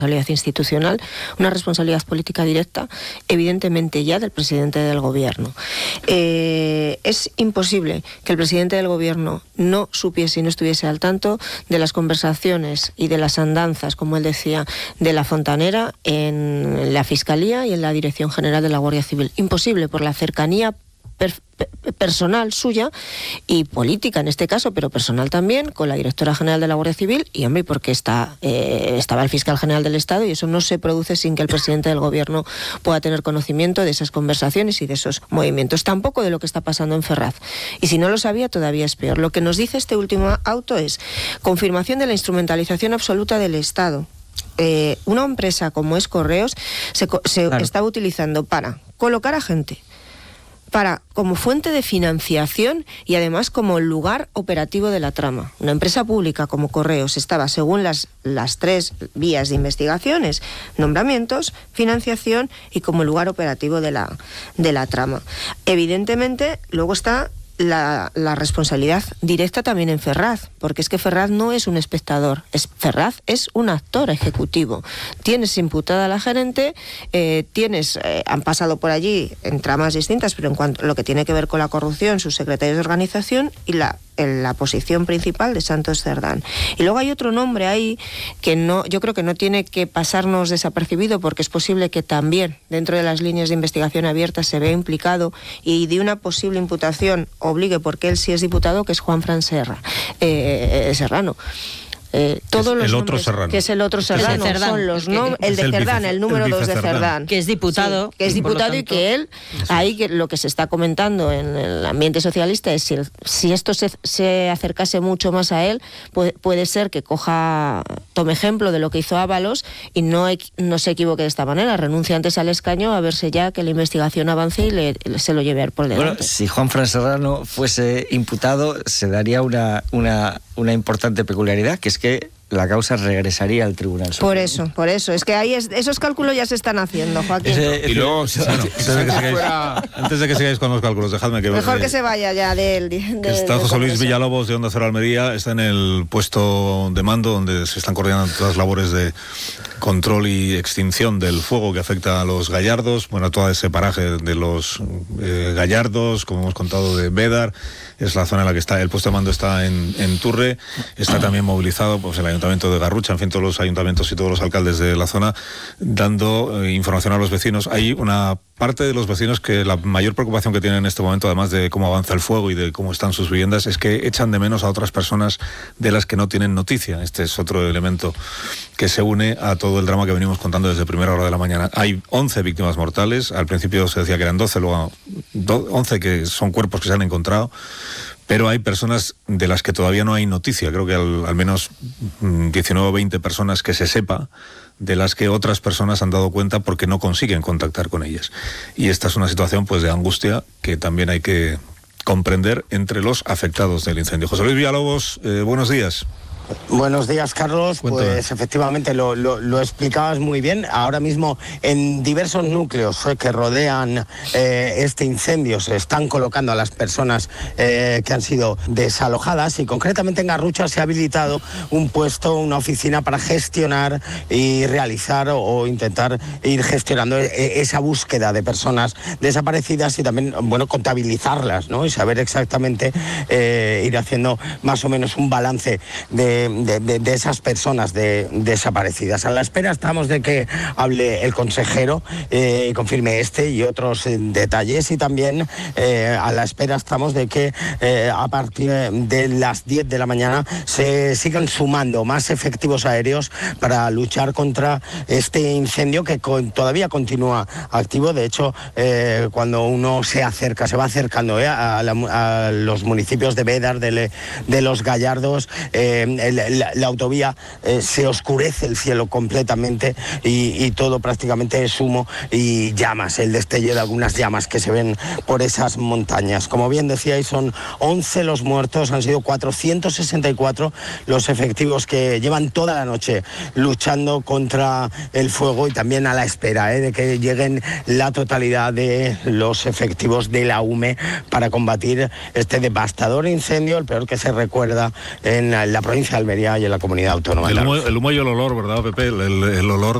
institucional, una responsabilidad política directa, evidentemente ya del presidente del gobierno. Es imposible que el presidente del gobierno no supiese y no estuviese al tanto de las conversaciones y de las andanzas, como él decía, de la Fontanera en la Fiscalía y en la Dirección General de la Guardia Civil. Imposible por la cercanía personal suya y política en este caso, pero personal también, con la directora general de la Guardia Civil y, hombre, porque estaba el fiscal general del Estado, y eso no se produce sin que el presidente del gobierno pueda tener conocimiento de esas conversaciones y de esos movimientos. Tampoco de lo que está pasando en Ferraz. Y si no lo sabía, todavía es peor. Lo que nos dice este último auto es confirmación de la instrumentalización absoluta del Estado. Una empresa como es Correos se estaba utilizando para colocar a gente, como fuente de financiación y además como lugar operativo de la trama. Una empresa pública como Correos estaba, según las tres vías de investigaciones, nombramientos, financiación y como lugar operativo de la trama. Evidentemente, luego está la responsabilidad directa también en Ferraz, porque es que Ferraz no es un espectador, Ferraz es un actor ejecutivo. Tienes imputada a la gerente, han pasado por allí en tramas distintas, pero en cuanto a lo que tiene que ver con la corrupción, sus secretarios de organización y la posición principal de Santos Cerdán. Y luego hay otro nombre ahí que yo creo que no tiene que pasarnos desapercibido, porque es posible que también dentro de las líneas de investigación abiertas se vea implicado y de una posible imputación obligue, porque él sí es diputado, que es Juanfran Serrano. Todos los el nombres, otro Serrano. Que es el otro Serrano, son los el de Cerdán, el número 2 de Cerdán. Que es diputado. Sí, que es diputado, y que él, ahí que lo que se está comentando en el ambiente socialista es si esto se acercase mucho más a él, puede ser que tome ejemplo de lo que hizo Ábalos y no se equivoque de esta manera, renuncia antes al escaño a verse ya que la investigación avance y se lo lleve por delante. Bueno, si Juanfran Serrano fuese imputado, se daría una importante peculiaridad, que es que la causa regresaría al Tribunal Supremo. Por eso. Es que ahí esos cálculos ya se están haciendo, Joaquín. Y luego, antes de que sigáis con los cálculos, dejadme que... Mejor que se vaya ya está José Luis Villalobos, de Onda Cero Almería, está en el puesto de mando donde se están coordinando todas las labores de control y extinción del fuego que afecta a los Gallardos, bueno, a todo ese paraje de los Gallardos, como hemos contado, de Bédar. Es la zona en la que está, el puesto de mando está en Turre, está también movilizado pues el Ayuntamiento de Garrucha, en fin, todos los ayuntamientos y todos los alcaldes de la zona, dando información a los vecinos. Hay una parte de los vecinos que la mayor preocupación que tienen en este momento, además de cómo avanza el fuego y de cómo están sus viviendas, es que echan de menos a otras personas de las que no tienen noticia. Este es otro elemento que se une a todo el drama que venimos contando desde primera hora de la mañana. Hay 11 víctimas mortales, al principio se decía que eran 12, luego 11 que son cuerpos que se han encontrado, pero hay personas de las que todavía no hay noticia. Creo que al menos 19 o 20 personas que se sepa, de las que otras personas han dado cuenta porque no consiguen contactar con ellas. Y esta es una situación pues de angustia que también hay que comprender entre los afectados del incendio. José Luis Villalobos, buenos días. Buenos días, Carlos. Cuéntame. Pues efectivamente lo explicabas muy bien. Ahora mismo en diversos núcleos que rodean este incendio se están colocando a las personas que han sido desalojadas, y concretamente en Garrucha se ha habilitado un puesto, una oficina para gestionar y realizar o intentar ir gestionando esa búsqueda de personas desaparecidas y también, bueno, contabilizarlas, ¿no? Y saber exactamente, ir haciendo más o menos un balance de esas personas desaparecidas. A la espera estamos de que hable el consejero y confirme este y otros detalles, y también a la espera estamos de que a partir de las 10 de la mañana se sigan sumando más efectivos aéreos para luchar contra este incendio que todavía continúa activo. De hecho, cuando uno se va acercando a los municipios de Bédar, de los Gallardos, la autovía, se oscurece el cielo completamente y todo prácticamente es humo y llamas, el destello de algunas llamas que se ven por esas montañas. Como bien decíais, son 11 los muertos, han sido 464 los efectivos que llevan toda la noche luchando contra el fuego, y también a la espera de que lleguen la totalidad de los efectivos de la UME para combatir este devastador incendio, el peor que se recuerda en la provincia provincia de Almería y en la comunidad autónoma. El humo y el olor, ¿verdad, Pepe? El olor